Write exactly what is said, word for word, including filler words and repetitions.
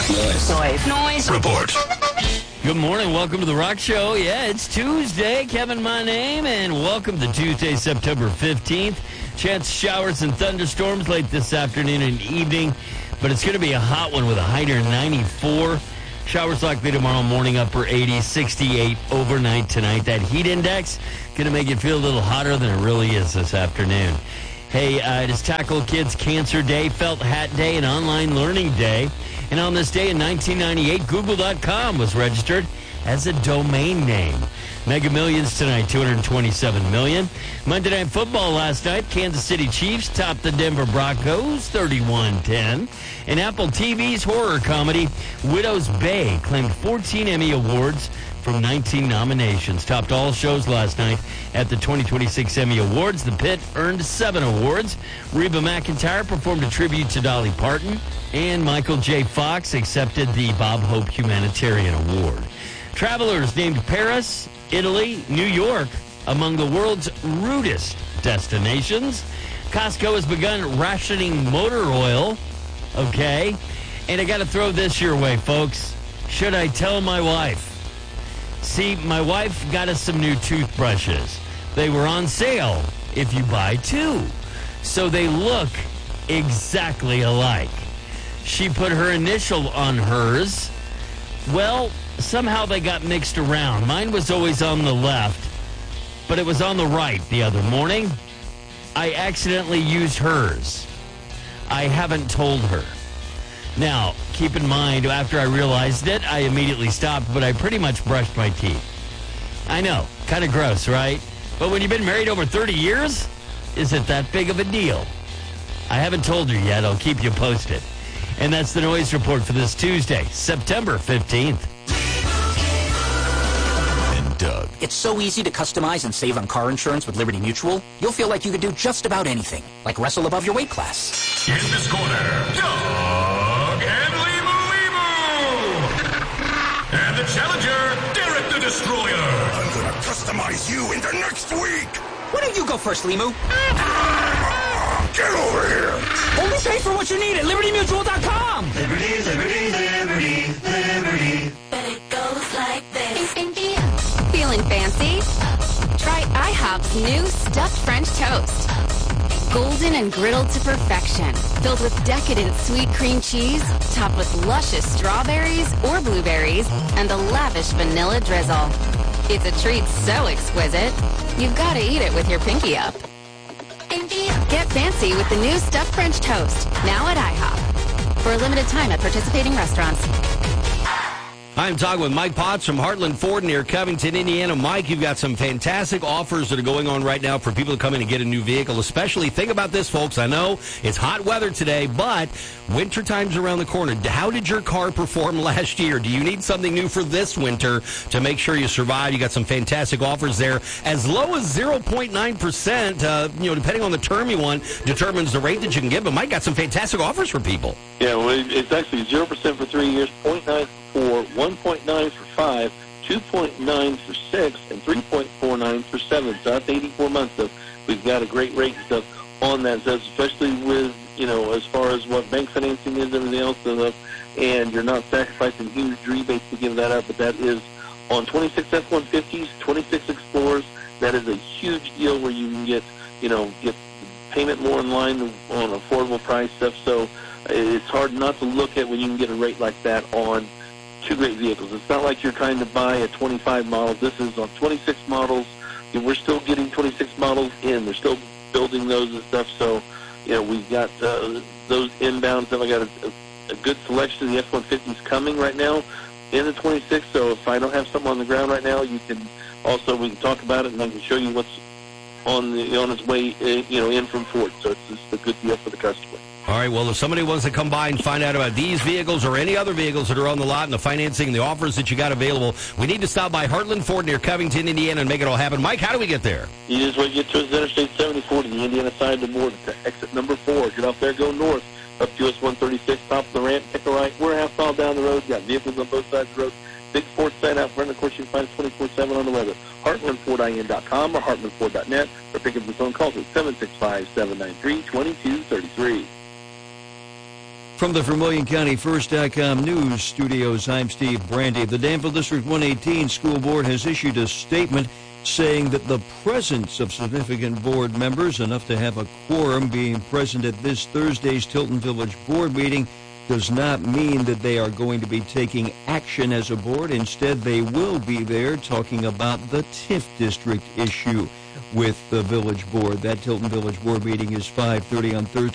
Noise. Noise. Noise. Report. Good morning. Welcome to the Rock Show. Yeah, it's Tuesday. Kevin, my name, and welcome to Tuesday, September fifteenth. Chance showers and thunderstorms late this afternoon and evening, but it's going to be a hot one with a high near ninety-four. Showers likely tomorrow morning, upper eighties, sixty-eight overnight tonight. That heat index going to make it feel a little hotter than it really is this afternoon. Hey, uh, it is Tackle Kids Cancer Day, Felt Hat Day, and Online Learning Day. And on this day in nineteen ninety-eight, Google dot com was registered as a domain name. Mega Millions tonight, two hundred twenty-seven million dollars. Monday Night Football last night, Kansas City Chiefs topped the Denver Broncos thirty-one ten. And Apple T V's horror comedy, Widow's Bay, claimed fourteen Emmy Awards from nineteen nominations. Topped all shows last night at the twenty twenty-six Emmy Awards. The Pit earned seven awards. Reba McEntire performed a tribute to Dolly Parton. And Michael J. Fox accepted the Bob Hope Humanitarian Award. Travelers named Paris, Italy, New York among the world's rudest destinations. Costco has begun rationing motor oil. Okay. And I got to throw this your way, folks. Should I tell my wife? See, my wife got us some new toothbrushes. They were on sale if you buy two. So they look exactly alike. She put her initial on hers. Well, somehow they got mixed around. Mine was always on the left, but it was on the right the other morning. I accidentally used hers. I haven't told her. Now, keep in mind, after I realized it, I immediately stopped, but I pretty much brushed my teeth. I know, kind of gross, right? But when you've been married over thirty years, is it that big of a deal? I haven't told her yet. I'll keep you posted. And that's the Noise Report for this Tuesday, September fifteenth. And Doug. It's so easy to customize and save on car insurance with Liberty Mutual. You'll feel like you could do just about anything, like wrestle above your weight class. In this corner, Doug and Limu Limu. And the challenger, Derek the Destroyer. I'm going to customize you into next week. Why don't you go first, Limu? Get over here. Only pay for what you need at Liberty Mutual dot com. Liberty, Liberty, Liberty, Liberty. But it goes like this. Feeling fancy? Try IHOP's new stuffed French toast. Golden and griddled to perfection. Filled with decadent sweet cream cheese, topped with luscious strawberries or blueberries, and a lavish vanilla drizzle. It's a treat so exquisite, you've got to eat it with your pinky up. Get fancy with the new stuffed French toast, now at IHOP. For a limited time at participating restaurants. I'm talking with Mike Potts from Heartland Ford near Covington, Indiana. Mike, you've got some fantastic offers that are going on right now for people to come in and get a new vehicle, especially, think about this, folks. I know it's hot weather today, but winter time's around the corner. How did your car perform last year? Do you need something new for this winter to make sure you survive? You got some fantastic offers there. As low as zero point nine percent, uh, you know, depending on the term you want, determines the rate that you can give. But Mike got some fantastic offers for people. Yeah, well, it's actually zero percent for three years, zero point nine for one point nine for five, two point nine for six, and three point four nine for seven. So that's eighty-four months. So we've got a great rate and stuff on that, so especially with, you know, as far as what bank financing is, everything else, and, and you're not sacrificing huge rebates to give that up, but that is on twenty-six F one fifties, twenty-six Explorers. That is a huge deal where you can get, you know, get payment more in line on affordable price stuff. So it's hard not to look at when you can get a rate like that on two great vehicles. It's not like you're trying to buy a twenty-five model. This is on twenty-six models. And we're still getting twenty-six models in. They're still building those and stuff. So, you know, we've got uh, those inbound stuff. I got a, a, a good selection of the F one fifties coming right now in the twenty-six. So if I don't have something on the ground right now, you can also, we can talk about it, and I can show you what's on the on its way, uh, you know, in from Ford. So it's just a good deal for the customer. All right, well, if somebody wants to come by and find out about these vehicles or any other vehicles that are on the lot and the financing and the offers that you got available, we need to stop by Heartland Ford near Covington, Indiana, and make it all happen. Mike, how do we get there? You just want to get to us Interstate seventy-four to the Indiana side of the border to exit number four. Get off there, go north, up to U S one thirty-six, top of the ramp, take a right. We're a half mile down the road. Got vehicles on both sides of the road. Big Ford sign out front. Of course, you can find us twenty-four seven on the weather. Heartland Ford I N dot com or Heartland Ford dot net, or pick up the phone calls at seven six five, seven nine three, two two three three. From the Vermilion County First dot com News Studios, I'm Steve Brandy. The Danville District one eighteen School Board has issued a statement saying that the presence of significant board members, enough to have a quorum, being present at this Thursday's Tilton Village Board meeting does not mean that they are going to be taking action as a board. Instead, they will be there talking about the TIF district issue with the Village Board. That Tilton Village Board meeting is five thirty on Thursday.